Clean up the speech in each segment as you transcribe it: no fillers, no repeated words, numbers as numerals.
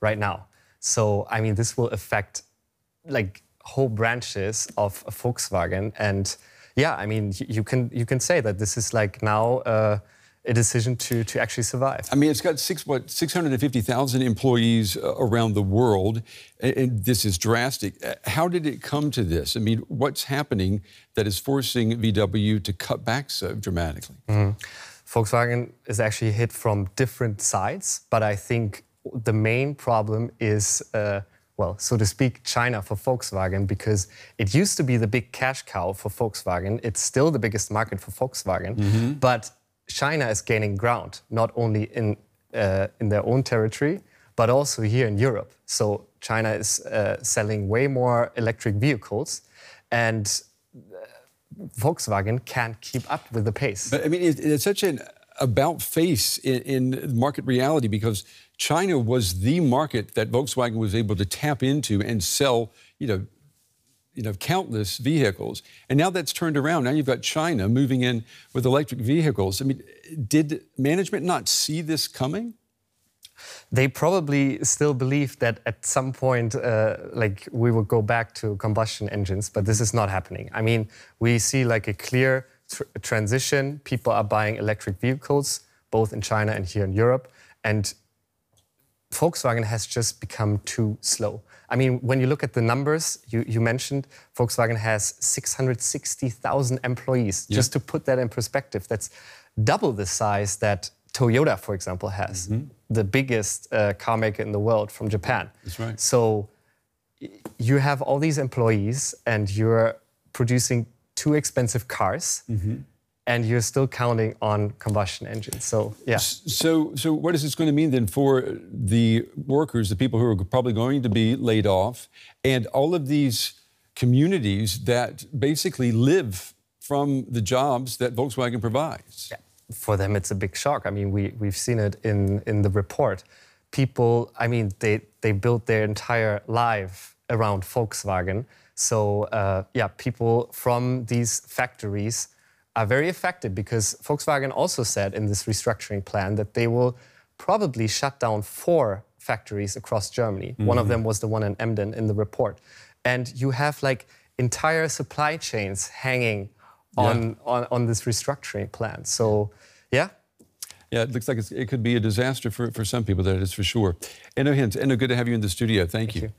right now. So, I mean, this will affect like whole branches of Volkswagen. And yeah, I mean, you can say that this is like now a decision to actually survive. I mean, it's got 650,000 employees around the world, and this is drastic. How did it come to this? I mean, what's happening that is forcing VW to cut back so dramatically? Volkswagen is actually hit from different sides, but I think the main problem is, well, so to speak, China for Volkswagen, because it used to be the big cash cow for Volkswagen. It's still the biggest market for Volkswagen, but China is gaining ground, not only in their own territory, but also here in Europe. So China is selling way more electric vehicles, and Volkswagen can't keep up with the pace. But I mean, it's such an about-face in market reality, because China was the market that Volkswagen was able to tap into and sell, countless vehicles. And now that's turned around. Now you've got China moving in with electric vehicles. I mean, did management not see this coming? They probably still believe that at some point, we will go back to combustion engines, but this is not happening. I mean, we see like a clear transition. People are buying electric vehicles, both in China and here in Europe. And Volkswagen has just become too slow. I mean, when you look at the numbers you mentioned, Volkswagen has 660,000 employees. Yeah. Just to put that in perspective, that's double the size that Toyota, for example, has, the biggest car maker in the world from Japan. That's right. So you have all these employees and you're producing too expensive cars, and you're still counting on combustion engines. So, yeah. So what is this going to mean then for the workers, the people who are probably going to be laid off, and all of these communities that basically live from the jobs that Volkswagen provides? Yeah. For them, it's a big shock. I mean, we've seen it in the report. People, I mean, they built their entire life around Volkswagen. So, people from these factories are very affected, because Volkswagen also said in this restructuring plan that they will probably shut down 4 factories across Germany. One of them was the one in Emden in the report. And you have like entire supply chains hanging on this restructuring plan. So, yeah. Yeah, it looks like it could be a disaster for some people, that is for sure. Enno Hint, Enno, good to have you in the studio. Thank you.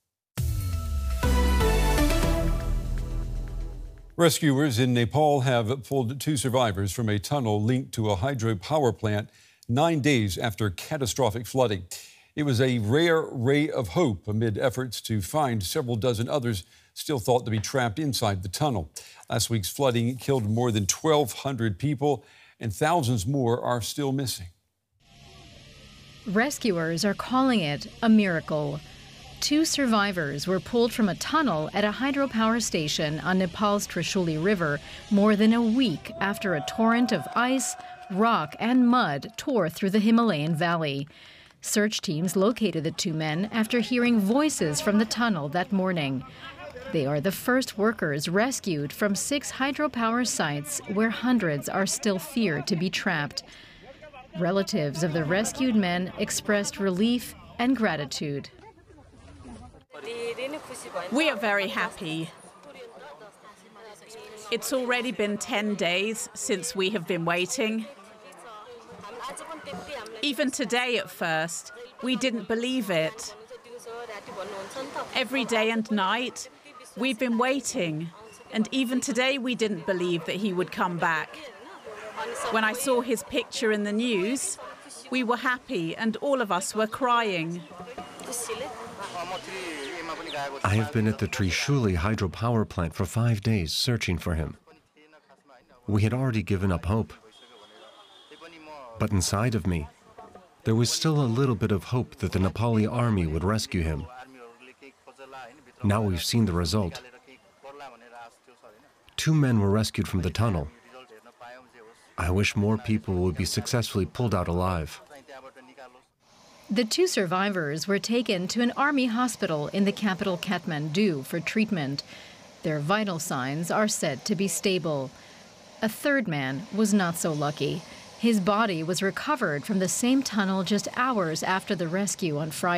Rescuers in Nepal have pulled 2 survivors from a tunnel linked to a hydropower plant 9 days after catastrophic flooding. It was a rare ray of hope amid efforts to find several dozen others still thought to be trapped inside the tunnel. Last week's flooding killed more than 1,200 people, and thousands more are still missing. Rescuers are calling it a miracle. 2 survivors were pulled from a tunnel at a hydropower station on Nepal's Trishuli River more than a week after a torrent of ice, rock, and mud tore through the Himalayan valley. Search teams located the 2 men after hearing voices from the tunnel that morning. They are the first workers rescued from 6 hydropower sites where hundreds are still feared to be trapped. Relatives of the rescued men expressed relief and gratitude. We are very happy. It's already been 10 days since we have been waiting. Even today at first, we didn't believe it. Every day and night, we've been waiting. And even today, we didn't believe that he would come back. When I saw his picture in the news, we were happy and all of us were crying. I have been at the Trishuli hydropower plant for 5 days searching for him. We had already given up hope. But inside of me, there was still a little bit of hope that the Nepali army would rescue him. Now we've seen the result. 2 men were rescued from the tunnel. I wish more people would be successfully pulled out alive. The 2 survivors were taken to an army hospital in the capital Kathmandu for treatment. Their vital signs are said to be stable. A 3rd man was not so lucky. His body was recovered from the same tunnel just hours after the rescue on Friday.